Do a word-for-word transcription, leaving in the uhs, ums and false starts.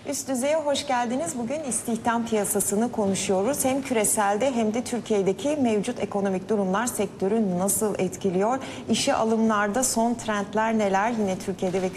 Üst Düzey'e hoş geldiniz. Bugün istihdam piyasasını konuşuyoruz. Hem küreselde hem de Türkiye'deki mevcut ekonomik durumlar sektörü nasıl etkiliyor? İşe alımlarda son trendler neler? Yine Türkiye'de ve